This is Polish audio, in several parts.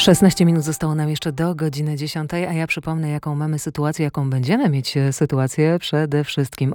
16 minut zostało nam jeszcze do godziny 10, a ja przypomnę, jaką mamy sytuację, jaką będziemy mieć sytuację. Przede wszystkim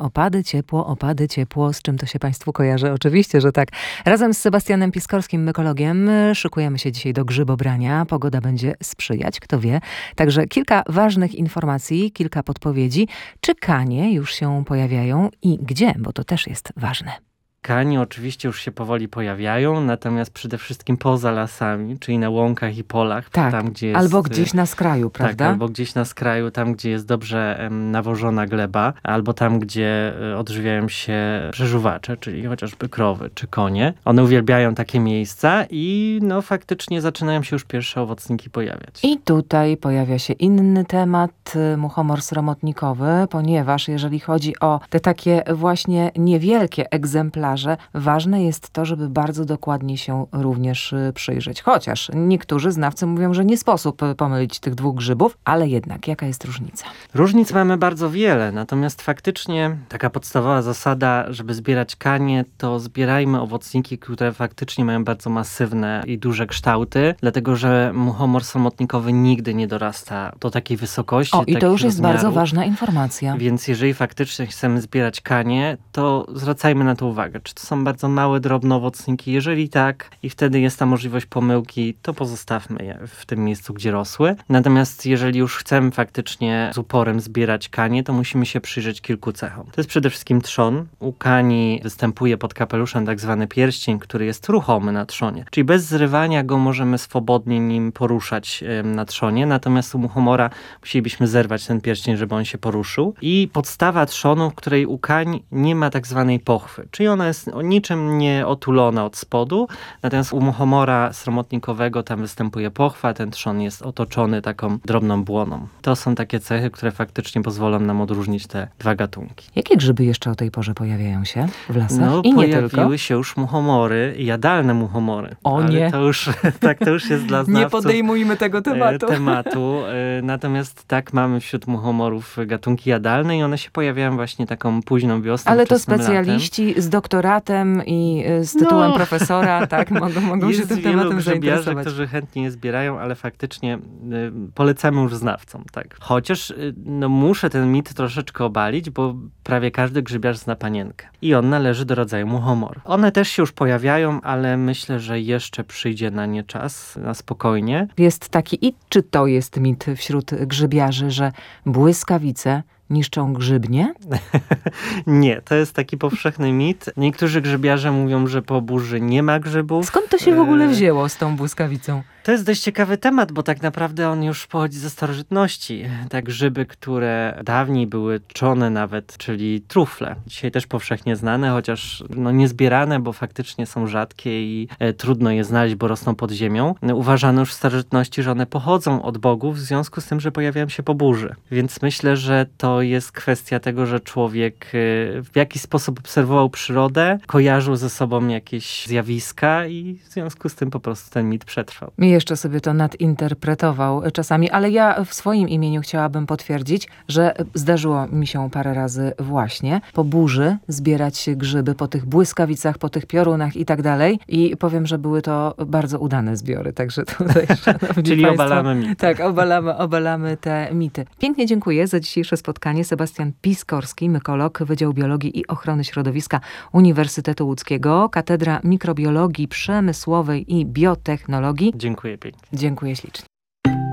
opady ciepło. Z czym to się Państwu kojarzy? Oczywiście, że tak. Razem z Sebastianem Piskorskim, mykologiem, szykujemy się dzisiaj do grzybobrania. Pogoda będzie sprzyjać, kto wie. Także kilka ważnych informacji, kilka podpowiedzi. Czy kanie już się pojawiają i gdzie? Bo to też jest ważne. Kanie oczywiście już się powoli pojawiają, natomiast przede wszystkim poza lasami, czyli na łąkach i polach. Tak, tam, gdzie jest, albo gdzieś na skraju, prawda? Tak, albo gdzieś na skraju, tam gdzie jest dobrze nawożona gleba, albo tam gdzie odżywiają się przeżuwacze, czyli chociażby krowy czy konie. One uwielbiają takie miejsca i faktycznie zaczynają się już pierwsze owocniki pojawiać. I tutaj pojawia się inny temat, muchomor sromotnikowy, ponieważ jeżeli chodzi o te takie właśnie niewielkie egzemplarze, ważne jest to, żeby bardzo dokładnie się również przyjrzeć. Chociaż niektórzy znawcy mówią, że nie sposób pomylić tych dwóch grzybów, ale jednak jaka jest różnica? Różnic mamy bardzo wiele, natomiast faktycznie taka podstawowa zasada, żeby zbierać kanie, to zbierajmy owocniki, które faktycznie mają bardzo masywne i duże kształty, dlatego że muchomor sromotnikowy nigdy nie dorasta do takiej wysokości. I to już jest bardzo ważna informacja. Więc jeżeli faktycznie chcemy zbierać kanie, to zwracajmy na to uwagę. Czy to są bardzo małe, drobne owocniki? Jeżeli tak i wtedy jest ta możliwość pomyłki, to pozostawmy je w tym miejscu, gdzie rosły. Natomiast jeżeli już chcemy faktycznie z uporem zbierać kanie, to musimy się przyjrzeć kilku cechom. To jest przede wszystkim trzon. U kani występuje pod kapeluszem tak zwany pierścień, który jest ruchomy na trzonie. Czyli bez zrywania go możemy swobodnie nim poruszać na trzonie. Natomiast u muchomora musielibyśmy zerwać ten pierścień, żeby on się poruszył. I podstawa trzonu, w której u kań nie ma tak zwanej pochwy. Czyli ona jest niczym nie otulona od spodu, natomiast u muchomora sromotnikowego tam występuje pochwa, ten trzon jest otoczony taką drobną błoną. To są takie cechy, które faktycznie pozwolą nam odróżnić te dwa gatunki. Jakie grzyby jeszcze o tej porze pojawiają się w lasach? I nie tylko? Pojawiły się już muchomory, jadalne muchomory. Nie. To już jest dla znawców. Nie podejmujmy tego tematu. Natomiast tak, mamy wśród muchomorów gatunki jadalne i one się pojawiają właśnie taką późną wiosną. Ale to specjaliści z doktoratem i z tytułem profesora, tak, mogą się tym tematem zainteresować. Którzy chętnie je zbierają, ale faktycznie polecamy już znawcom, tak. Chociaż muszę ten mit troszeczkę obalić, bo prawie każdy grzybiarz zna panienkę. I on należy do rodzaju muchomor. One też się już pojawiają, ale myślę, że jeszcze przyjdzie na nie czas, na spokojnie. Jest taki czy to jest mit wśród grzybiarzy, że błyskawice niszczą grzybnie? Nie, to jest taki powszechny mit. Niektórzy grzybiarze mówią, że po burzy nie ma grzybów. Skąd to się w ogóle wzięło z tą błyskawicą? To jest dość ciekawy temat, bo tak naprawdę on już pochodzi ze starożytności. Te grzyby, które dawniej były czone nawet, czyli trufle. Dzisiaj też powszechnie znane, chociaż niezbierane, bo faktycznie są rzadkie i trudno je znaleźć, bo rosną pod ziemią. Uważano już w starożytności, że one pochodzą od bogów w związku z tym, że pojawiają się po burzy. Więc myślę, że to jest kwestia tego, że człowiek w jakiś sposób obserwował przyrodę, kojarzył ze sobą jakieś zjawiska i w związku z tym po prostu ten mit przetrwał. I jeszcze sobie to nadinterpretował czasami, ale ja w swoim imieniu chciałabym potwierdzić, że zdarzyło mi się parę razy właśnie po burzy zbierać grzyby, po tych błyskawicach, po tych piorunach i tak dalej. I powiem, że były to bardzo udane zbiory, także tutaj Czyli Państwo, obalamy mity. Tak, obalamy te mity. Pięknie dziękuję za dzisiejsze spotkanie. Sebastian Piskorski, mykolog, Wydział Biologii i Ochrony Środowiska Uniwersytetu Łódzkiego, Katedra Mikrobiologii Przemysłowej i Biotechnologii. Dziękuję pięknie. Dziękuję ślicznie.